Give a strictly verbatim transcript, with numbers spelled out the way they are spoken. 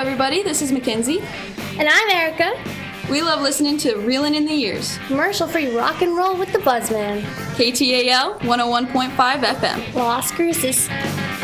everybody. This is Mackenzie. And I'm Erica. We love listening to Reelin' in the Years. Commercial-free rock and roll with the Buzzman. K T A L one oh one point five F M. Las Cruces.